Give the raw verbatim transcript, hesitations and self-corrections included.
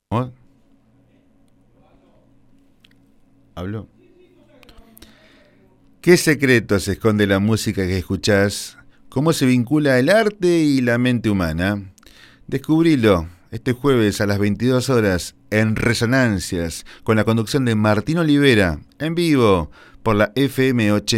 ¿Oh? ¿Habló? ¿Qué secretos esconde la música que escuchás? ¿Cómo se vincula el arte y la mente humana? Descubrilo este jueves a las veintidós horas en Resonancias, con la conducción de Martín Olivera, en vivo por la F M ochenta.